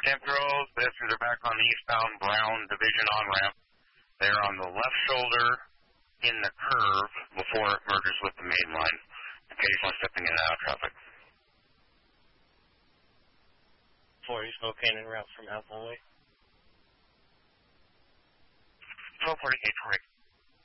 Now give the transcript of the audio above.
Camp Girls, pedestrians are back on the eastbound Brown Division on-ramp. They're on the left shoulder in the curve before it merges with the main line. Occasionally stepping in and out of traffic. 40 Spokane en route from Appleway. 1248, correct.